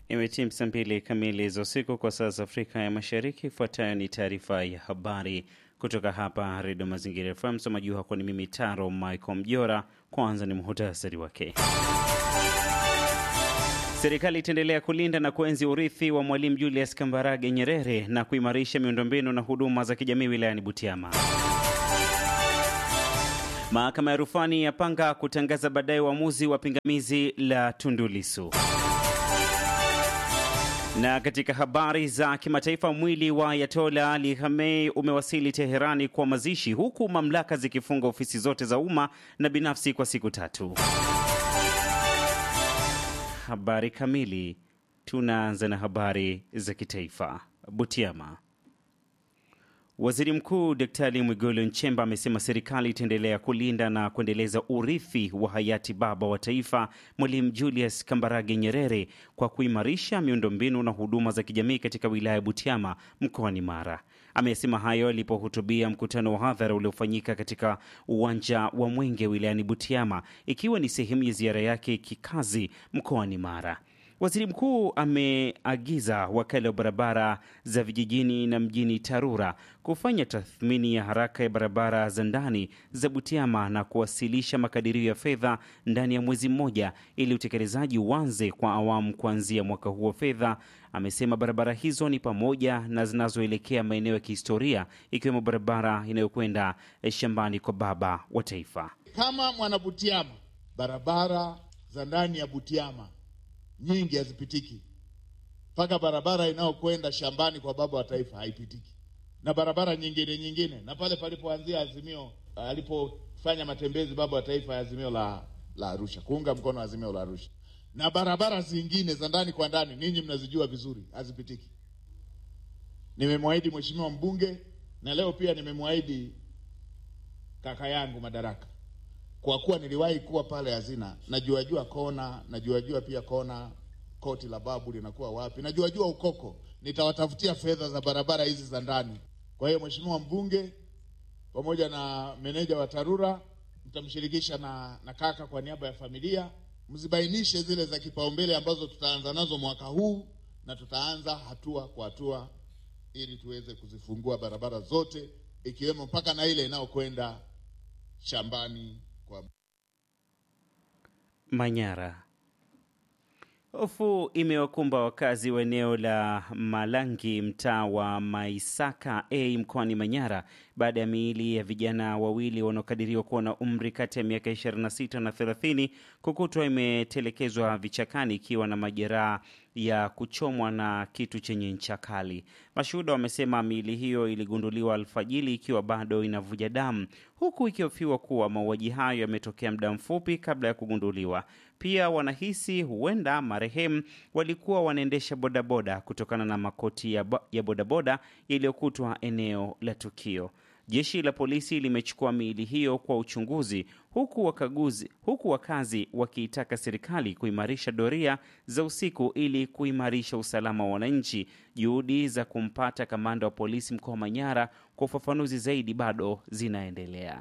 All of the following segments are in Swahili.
Imetimu saa 2 kamili za usiku kwa saa za Afrika ya Mashariki. Ifuatayo ni taarifa ya habari kutoka hapa Redio Mazingira FM. Msomaji wako ni mimi Taro Michael Mjora. Kwanza ni muhtasari wake. Serikali itaendelea kulinda na kuenzi urithi wa Mwalimu Julius Kambarage Nyerere na kuimarisha miundombinu na huduma za kijamii wilayani Butiama. Mahakama ya rufani yapanga kutangaza baadaye uamuzi wa pingamizi la Tundu Lissu. Na katika habari za kimataifa, mwili wa Ayatollah Ali Khamenei umewasili Teherani kwa mazishi, huku mamlaka zikifunga ofisi zote za umma na binafsi kwa siku 3. Habari kamili. Tunaanza na habari za kitaifa. Butiama. Waziri Mkuu Daktari Mwigulu Nchemba amesema serikali itaendelea kulinda na kuendeleza urithi wa hayati baba wa taifa Mwalimu Julius Kambarage Nyerere kwa kuimarisha miundombinu na huduma za kijamii katika wilaya ya Butiama mkoani Mara. Amesema hayo alipohutubia mkutano wa hadhara uliofanyika katika uwanja wa Mwenge wilayani Butiama, ikiwa ni sehemu ya ziara yake kikazi mkoani Mara. Waziri Mkuu ameagiza wakala wa barabara za vijijini na mjini TARURA kufanya tathmini ya haraka ya barabara za ndani za Butiama na kuwasilisha makadirio ya fedha ndani ya mwezi mmoja ili utekelezaji uanze kwa awamu kuanzia mwaka huu wa fedha. Amesema barabara hizo ni pamoja na zinazoelekea maeneo ya kihistoria, ikiwemo barabara inayokwenda shambani kwa baba wa taifa. Kama mwana Butiama, barabara za ndani ya Butiama nyingi hazipitiki, mpaka barabara inayokwenda shambani kwa baba wa taifa haipitiki, na barabara nyingine na pale palipoanzia Azimio, alipofanya matembezi baba wa taifa ya Azimio la Arusha, kuunga mkono Azimio la Arusha, na barabara zingine za ndani kwa ndani, ninyi mnazijua vizuri, hazipitiki. Nimemwahidi mheshimiwa mbunge, na leo pia nimemwahidi kaka yangu Madaraka, kwa kuwa niliwahi kuwa pale hazina, najua kona, najua pia kona koti la babu linakuwa wapi, najua ukoko, nitawatafutia fedha za barabara hizi za ndani. Kwa hiyo mheshimiwa mbunge pamoja na meneja wa TARURA mtamshirikisha na kaka kwa niaba ya familia, mzibainishe zile za kipaumbele ambazo tutaanza nazo mwaka huu, na tutaanza hatua kwa hatua ili tuweze kuzifungua barabara zote, ikiwemo mpaka na ile inayokwenda shambani kwa Manyara. Hofu imewakumba wakazi wa eneo la Malangi, mtaa wa Maisaka A mkoani Manyara, baada ya miili ya vijana wawili wanaokadiriwa kuwa na umri kati ya miaka 26 na 30 kukutwa imetelekezwa vichakani ikiwa na majeraha ya kuchomwa na kitu chenye ncha kali. Mashuhuda wamesema miili hiyo iligunduliwa alfajiri ikiwa bado inavuja damu, huku ikihofiwa kuwa mauaji hayo yametokea muda mfupi kabla ya kugunduliwa. Pia wanahisi huenda marehemu walikuwa wanaendesha bodaboda kutokana na makoti ya bodaboda yaliyokutwa eneo la tukio. Jeshi la polisi limechukua miili hiyo kwa uchunguzi, huku wakazi wakiitaka serikali kuimarisha doria za usiku ili kuimarisha usalama wa wananchi. Juhudi za kumpata kamanda wa polisi mkoa wa Manyara kwa ufafanuzi zaidi bado zinaendelea.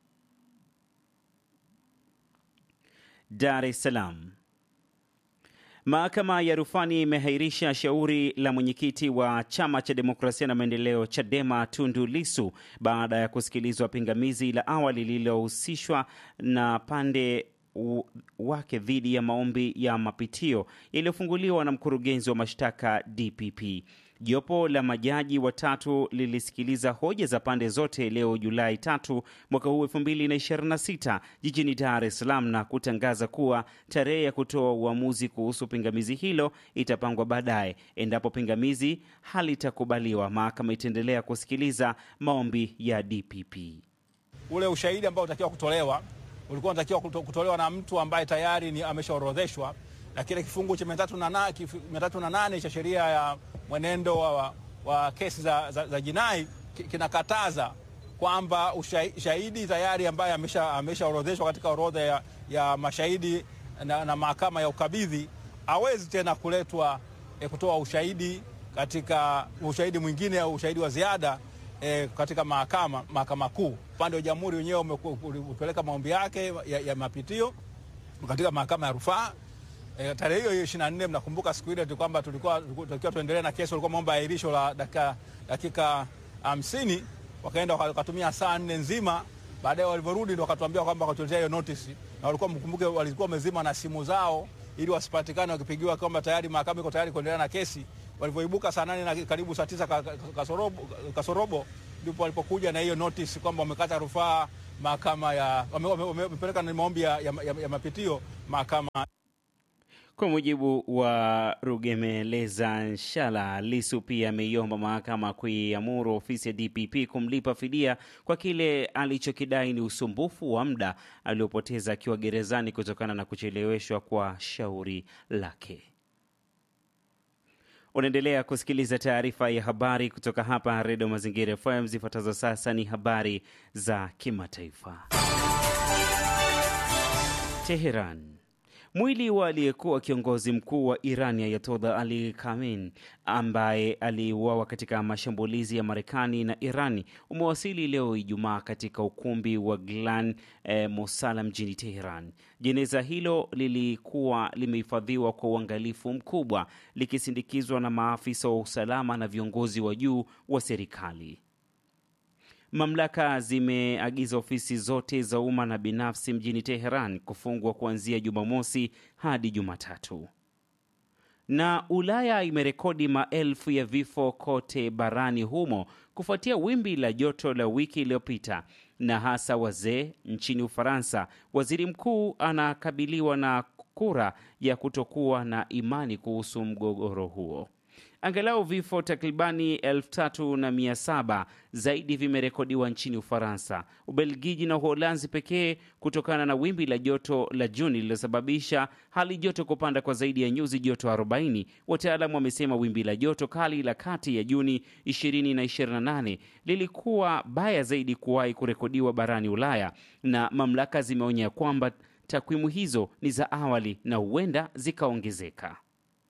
Dar es Salaam. Mahakama ya rufani imehairisha shauri la mwenyekiti wa Chama cha Demokrasia na Maendeleo Chadema Tundu Lissu baada ya kusikilizwa pingamizi la awali lililohusishwa na pande wake dhidi ya maombi ya mapitio yaliyofunguliwa na mkurugenzi wa mashtaka DPP. Jopo la majaji watatu lilisikiliza hoja za pande zote leo Julai 3 mwaka huu 2026 jijini Dar es Salaam na kutangaza kuwa tarehe ya kutoa uamuzi kuhusu pingamizi hilo itapangwa baadaye. Endapo pingamizi halitakubaliwa, mahakama itaendelea kusikiliza maombi ya DPP. Ule ushahidi ambao unatakiwa kutolewa ulikuwa unatakiwa kutolewa na mtu ambaye tayari ni ameshaorodheshwa, na kile kifungu cha 308 cha sheria ya mwenendo wa kesi za jinai kinakataza kwamba shahidi tayari ambaye ameshaorodheshwa katika orodha ya mashahidi na mahakama ya ukabidhi hawezi tena kuletwa kutoa ushahidi katika ushahidi mwingine au ushahidi wa ziada katika mahakama kuu. Upande wa jamhuri wenyewe umepeleka maombi yake ya mapitio katika mahakama ya rufaa, tarehe hiyo 24 mnakumbuka siku ile kwamba tulikuwa tuendelee na kesi, walikuwa maomba ahirisho la dakika 50, wakaenda wakatumia saa 4 nzima. Baadaye walivyorudi ndio wakatuambia kwamba wakatuletea hiyo notice, na walikuwa mkumbuke walikuwa wamezima na simu zao ili wasipatikane wakipigiwa kwamba tayari mahakama iko tayari kuendelea na kesi. Walivyoibuka saa 8 na karibu saa 9 kasorobo ndipo walipokuja na hiyo notice kwamba wamekata rufaa mahakama wamepeleka na maombi ya mapitio mahakama. Kwa mujibu wa Rugemeleza Nshala, Lissu pia ameiomba mahakama kuiamuru ofisi ya DPP kumlipa fidia kwa kile alichokidai ni usumbufu wa muda aliopoteza akiwa gerezani kutokana na kucheleweshwa kwa shauri lake. Unaendelea kusikiliza taarifa ya habari kutoka hapa Radio Mazingira FM. Zifuatazo sasa ni habari za kimataifa. Teheran. Mwili wa aliyekuwa kiongozi mkuu wa Iran Ayatollah Ali Khamenei ambaye aliuawa katika mashambulizi ya Marekani na Irani umewasili leo Ijumaa katika ukumbi wa Glan Mosala mjini Tehran. Jeneza hilo lilikuwa limehifadhiwa kwa uangalifu mkubwa likisindikizwa na maafisa wa usalama na viongozi wa juu wa serikali. Mamlaka zimeagiza ofisi zote za umma na binafsi mjini Tehran kufungwa kuanzia Jumamosi hadi Jumatatu. Na Ulaya imerekodi maelfu ya vifo kote barani humo kufuatia wimbi la joto la wiki iliyopita, na hasa wazee. Nchini Ufaransa, waziri mkuu anakabiliwa na kura ya kutokuwa na imani kuhusu mgogoro huo. Angalau vifo takribani 3,700 zaidi vimerekodiwa nchini Ufaransa, Ubelgiji na Uholanzi pekee kutokana na wimbi la joto la Juni lililosababisha hali joto kupanda kwa zaidi ya nyuzi joto 40. Wataalamu wamesema wimbi la joto kali la kati ya Juni 20 na 28 lilikuwa baya zaidi kuwahi kurekodiwa barani Ulaya, na mamlaka zimeonya kwamba takwimu hizo ni za awali na huenda zikaongezeka.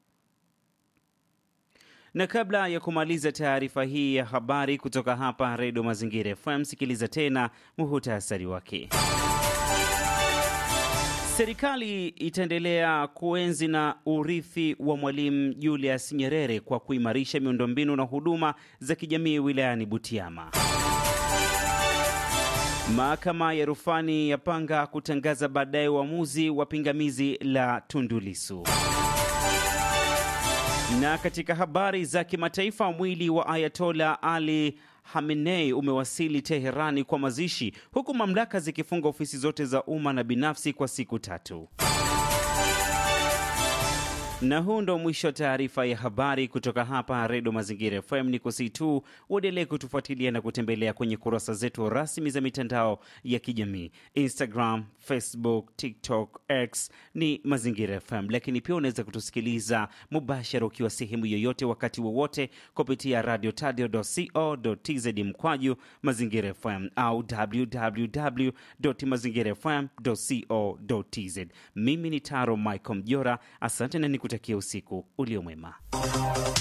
Na kabla ya kumaliza taarifa hii ya habari kutoka hapa Radio Mazingira FM, sikiliza tena muhtasari wake. Serikali itaendelea kuenzi na urithi wa Mwalimu Julius Nyerere kwa kuimarisha miundombinu na huduma za kijamii wilayani Butiama. Mahakama ya rufani yapanga kutangaza baadaye uamuzi wa pingamizi la Tundu Lissu. Na katika habari za kimataifa, mwili wa Ayatollah Ali Khamenei umewasili Teherani kwa mazishi, huku mamlaka zikifunga ofisi zote za umma na binafsi kwa siku 3. Na huu ndo mwisho taarifa ya habari kutoka hapa Radio Mazingira FM. Ni kusihi tu uendelee kutufuatilia na kutembelea kwenye kurasa zetu rasmi za mitandao ya kijamii, Instagram, Facebook, TikTok, X ni Mazingira FM. Lakini pia unaweza kutusikiliza mubashara ukiwa sehemu yoyote wakati wowote kupitia radiotadio.co.tz mkwaju Mazingira FM au www.mazingirafm.co.tz. Mimi ni Taro Michael Mjora, asante na nikutakia usiku uliomwema.